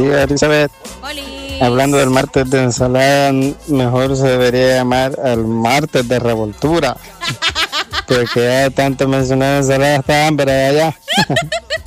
días, Elizabeth. Oli. Hablando del martes de ensalada, mejor se debería llamar al martes de revoltura. Porque ya tanto mencionar ensalada está hambre allá.